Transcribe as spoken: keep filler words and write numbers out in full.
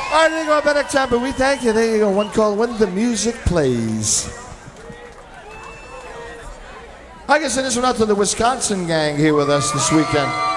All right, there you go, better time, but we thank you. There you go, one call, when the music plays. I can send this one out to the Wisconsin gang here with us this weekend.